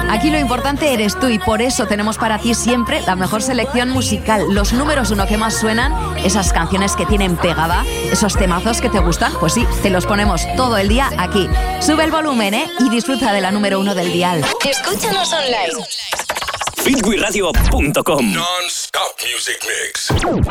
Aquí lo importante eres tú y por eso tenemos para ti siempre la mejor selección musical, los números 1 que más suenan, esas canciones que tienen pegada, esos temazos que te gustan, pues sí, te los ponemos todo el día aquí. Sube el volumen, y disfruta de la número 1 del dial. Escúchanos online. Fitwiradio.com Non-stop music mix.